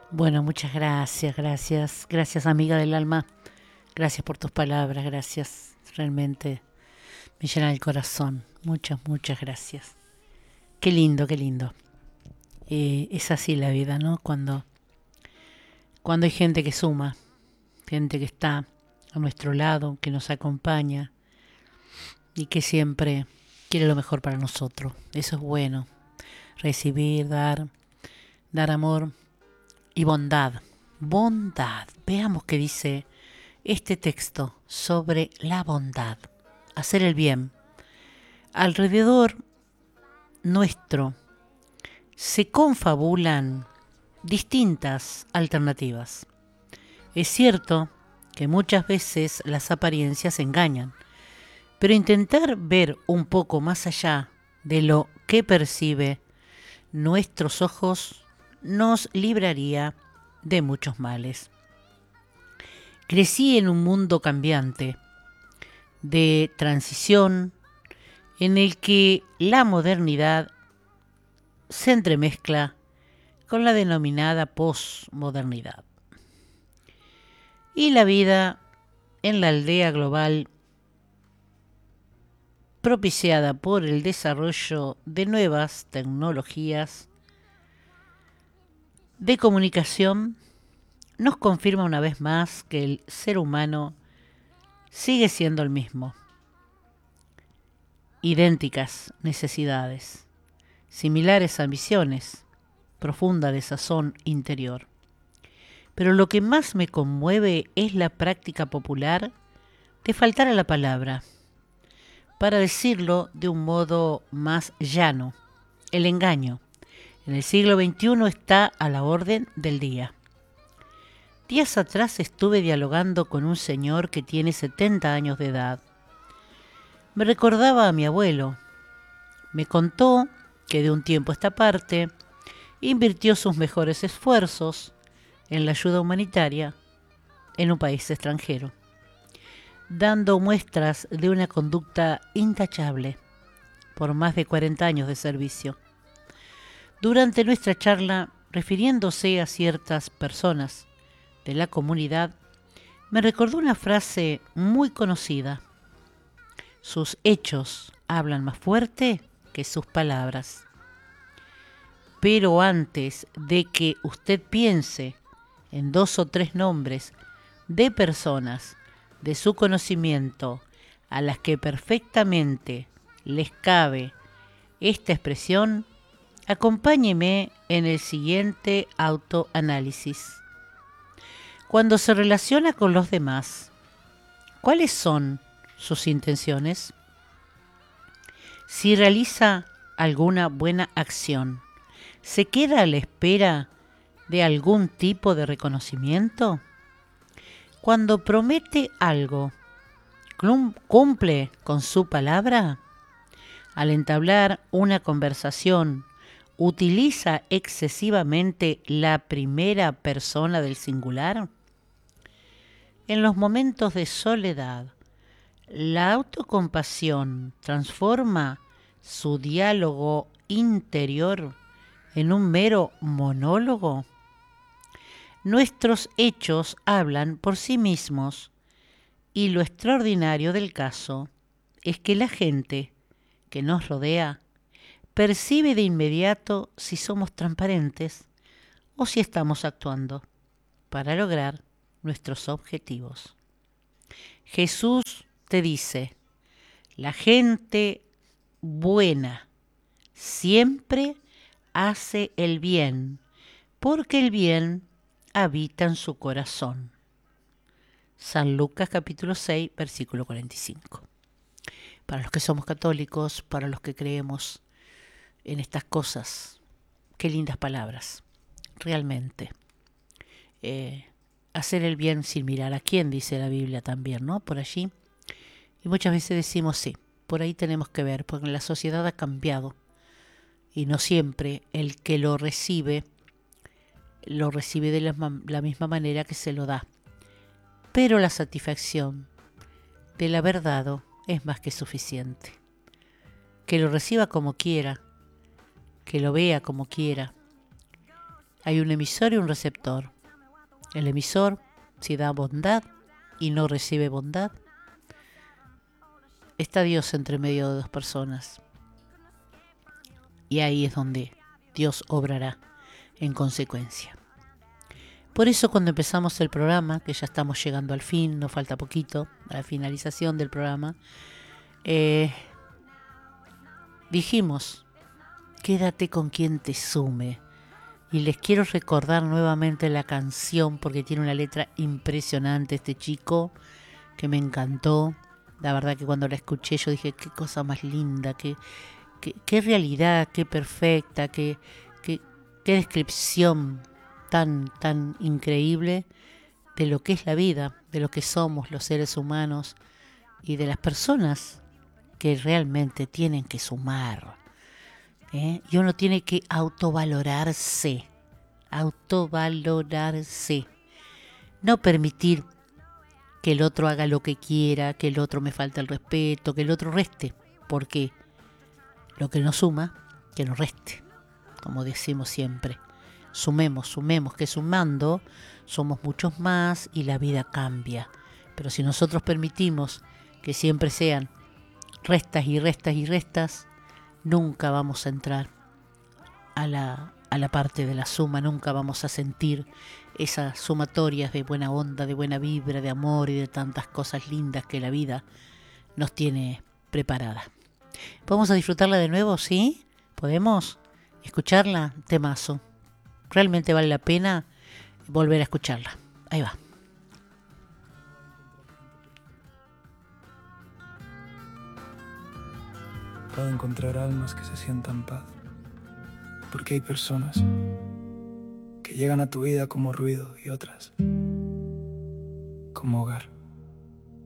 Bueno, muchas gracias, gracias, gracias amiga del alma, gracias por tus palabras, gracias, realmente me llena el corazón, muchas, muchas gracias. Qué lindo, qué lindo. Es así la vida, ¿no? Cuando hay gente que suma, gente que está a nuestro lado, que nos acompaña y que siempre quiere lo mejor para nosotros. Eso es bueno, recibir, dar amor y bondad. Bondad. Veamos qué dice este texto sobre la bondad, hacer el bien. Alrededor nuestro se confabulan distintas alternativas. Es cierto que muchas veces las apariencias engañan, pero intentar ver un poco más allá de lo que percibe nuestros ojos nos libraría de muchos males. Crecí en un mundo cambiante, de transición, en el que la modernidad se entremezcla con la denominada posmodernidad. Y la vida en la aldea global, propiciada por el desarrollo de nuevas tecnologías de comunicación, nos confirma una vez más que el ser humano sigue siendo el mismo. Idénticas necesidades, similares ambiciones, profunda desazón interior. Pero lo que más me conmueve es la práctica popular de faltar a la palabra, para decirlo de un modo más llano, el engaño. En el siglo XXI está a la orden del día. Días atrás estuve dialogando con un señor que tiene 70 años de edad. Me recordaba a mi abuelo. Me contó que de un tiempo a esta parte invirtió sus mejores esfuerzos en la ayuda humanitaria en un país extranjero, dando muestras de una conducta intachable por más de 40 años de servicio. Durante nuestra charla, refiriéndose a ciertas personas de la comunidad, me recordó una frase muy conocida: sus hechos hablan más fuerte que sus palabras. Pero antes de que usted piense en 2 o 3 nombres de personas de su conocimiento a las que perfectamente les cabe esta expresión, acompáñeme en el siguiente autoanálisis. Cuando se relaciona con los demás, ¿cuáles son sus intenciones? Si realiza alguna buena acción, ¿se queda a la espera de algún tipo de reconocimiento? Cuando promete algo, ¿cumple con su palabra? Al entablar una conversación, ¿utiliza excesivamente la primera persona del singular? En los momentos de soledad, ¿la autocompasión transforma su diálogo interior en un mero monólogo? Nuestros hechos hablan por sí mismos y lo extraordinario del caso es que la gente que nos rodea percibe de inmediato si somos transparentes o si estamos actuando para lograr nuestros objetivos. Jesús te dice: la gente buena siempre hace el bien, porque el bien habita en su corazón. San Lucas capítulo 6, versículo 45. Para los que somos católicos, para los que creemos en estas cosas, qué lindas palabras, realmente. Hacer el bien sin mirar a quién, dice la Biblia también, ¿no? Por allí. Y muchas veces decimos sí, por ahí tenemos que ver, porque la sociedad ha cambiado y no siempre el que lo recibe de la misma manera que se lo da. Pero la satisfacción del haber dado es más que suficiente. Que lo reciba como quiera, que lo vea como quiera. Hay un emisor y un receptor. El emisor, si da bondad y no recibe bondad, está Dios entre medio de dos personas. Y ahí es donde Dios obrará en consecuencia. Por eso cuando empezamos el programa, que ya estamos llegando al fin, nos falta poquito, a la finalización del programa, dijimos, quédate con quien te sume. Y les quiero recordar nuevamente la canción porque tiene una letra impresionante este chico que me encantó. La verdad que cuando la escuché yo dije, qué cosa más linda, qué realidad, qué perfecta, qué descripción tan increíble de lo que es la vida, de lo que somos los seres humanos y de las personas que realmente tienen que sumar. Y uno tiene que autovalorarse, no permitir que el otro haga lo que quiera, que el otro me falte el respeto, que el otro reste, porque lo que no suma, que no reste, como decimos siempre. Sumemos, que sumando somos muchos más y la vida cambia. Pero si nosotros permitimos que siempre sean restas y restas y restas, nunca vamos a entrar a la parte de la suma, nunca vamos a sentir esas sumatorias de buena onda, de buena vibra, de amor y de tantas cosas lindas que la vida nos tiene preparada. ¿Podemos disfrutarla de nuevo? ¿Sí? ¿Podemos escucharla? Temazo. Realmente vale la pena volver a escucharla. Ahí va. Puedo encontrar almas que se sientan paz, porque hay personas que llegan a tu vida como ruido y otras como hogar.